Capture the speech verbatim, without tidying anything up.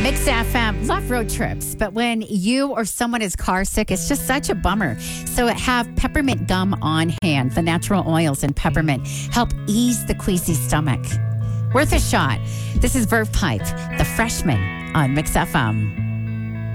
Mix F M, love road trips, but when you or someone is car sick, it's just such a bummer. So have peppermint gum on hand. The natural oils in peppermint help ease the queasy stomach. Worth a shot. This is Verve Pipe, the freshman on Mix F M.